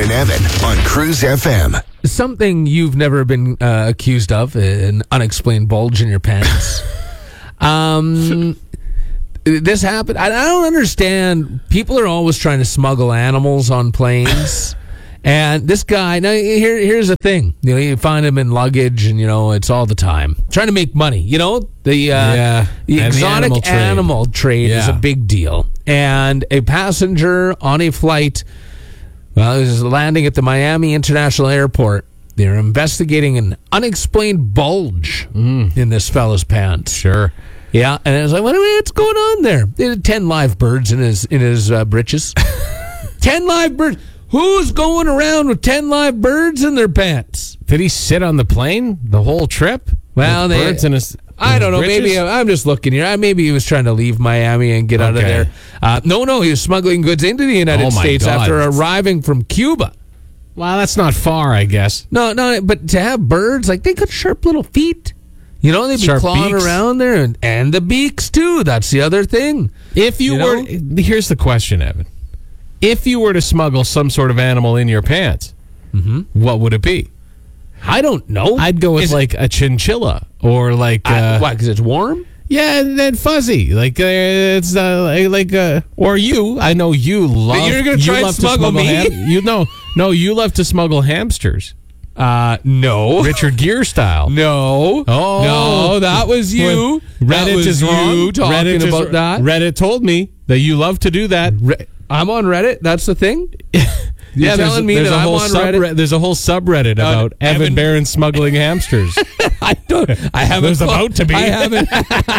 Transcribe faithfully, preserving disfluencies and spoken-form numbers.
and Evan on Cruise F M. Something you've never been uh, accused of, an unexplained bulge in your pants. um, this happened. I, I don't understand. People are always trying to smuggle animals on planes. And this guy, now here, here's the thing. You know, you find him in luggage, and you know it's all the time trying to make money. You know, the uh, yeah, the and exotic the animal trade, animal trade yeah. is a big deal. And a passenger on a flight, well, he was landing at the Miami International Airport. They're investigating an unexplained bulge mm. in this fella's pants. Sure. Yeah, and I was like, what, what's going on there? They had ten live birds in his in his uh, britches. ten live birds. Who's going around with ten live birds in their pants? Did he sit on the plane the whole trip? Well, with they, birds in his. In I don't his know. britches? Maybe I'm just looking here. Maybe he was trying to leave Miami and get out of Okay. there. Uh, no, no, he was smuggling goods into the United Oh, my States God. after arriving from Cuba. Well, that's not far, I guess. No, no, but to have birds, like, they got sharp little feet. You know, they'd be Sharp clawing beaks. around there, and, and the beaks, too. That's the other thing. If you, You were, know? here's the question, Evan. If you were to smuggle some sort of animal in your pants, Mm-hmm. what would it be? I don't know. I'd go with Is- like a chinchilla or like I, uh, why, because it's warm? yeah, and then fuzzy, like uh, it's uh, like, like uh, or you. I know you love. you're gonna you try and love to smuggle me? ham- you know, no, you love to smuggle hamsters, Uh, no. Richard Gere style. No. Oh. No, that was you. When that Reddit was is you wrong. talking Reddit is- about that. Reddit told me that you love to do that. Re- I'm on Reddit. That's the thing? You're yeah, there's, telling me there's that a I'm whole on subre- Reddit? There's a whole subreddit about Evan, Evan- Barron smuggling hamsters. I don't. I haven't. There's about to be. I haven't.